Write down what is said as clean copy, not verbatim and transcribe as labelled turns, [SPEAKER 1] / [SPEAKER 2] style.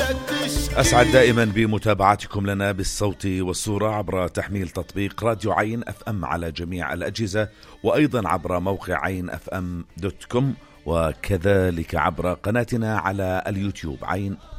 [SPEAKER 1] أسعد دائما بمتابعتكم لنا بالصوت والصورة عبر تحميل تطبيق راديو عين اف ام على جميع الأجهزة، وأيضا عبر موقع عين اف ام .com، وكذلك عبر قناتنا على اليوتيوب عين